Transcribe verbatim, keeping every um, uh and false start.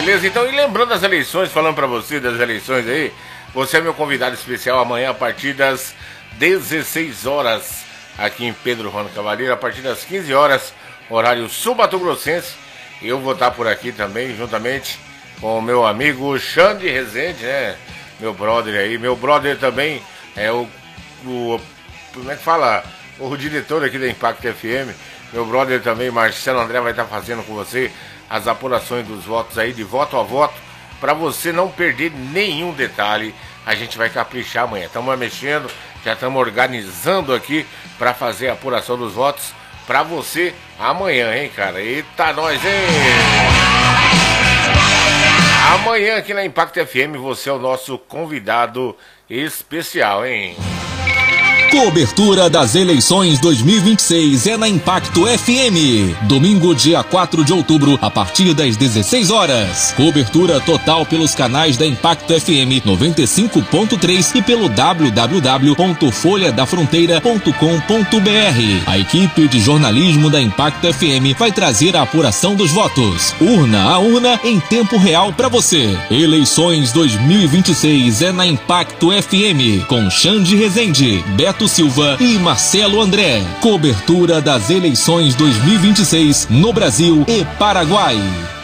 beleza? Então, e lembrando das eleições, falando pra você das eleições aí, você é meu convidado especial amanhã a partir das dezesseis horas, aqui em Pedro Juan Cavaleiro, a partir das quinze horas, horário sul-mato-grossense. Eu vou estar por aqui também, juntamente com o meu amigo Xande Rezende, né? Meu brother aí, meu brother também é o, o como é que fala? O diretor aqui da Impact F M, meu brother também, Marcelo André, vai estar fazendo com você as apurações dos votos aí, de voto a voto, para você não perder nenhum detalhe. A gente vai caprichar amanhã. Estamos mexendo, já estamos organizando aqui para fazer a apuração dos votos para você amanhã, hein, cara? Eita, nós, hein? Amanhã aqui na Impact F M você é o nosso convidado especial, hein? Cobertura das eleições dois mil e vinte e seis é na Impacto F M. Domingo, dia quatro de outubro, a partir das dezesseis horas. Cobertura total pelos canais da Impacto F M noventa e cinco ponto três e pelo w w w ponto folha da fronteira ponto com ponto b r. A equipe de jornalismo da Impacto F M vai trazer a apuração dos votos, urna a urna, em tempo real para você. Eleições dois mil e vinte e seis é na Impacto F M, com Xande Rezende, Beto Silva e Marcelo André. Cobertura das eleições dois mil e vinte e seis no Brasil e Paraguai.